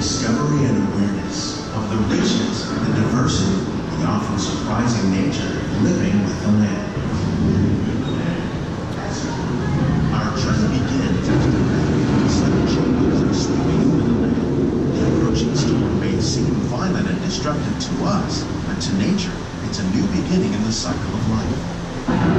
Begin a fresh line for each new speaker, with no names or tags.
discovery and awareness of the richness and the diversity, the often surprising nature of living with the land. Our journey begins as the sudden changes are sweeping over the land. The approaching storm may seem violent and destructive to us, but to nature, it's a new beginning in the cycle of life.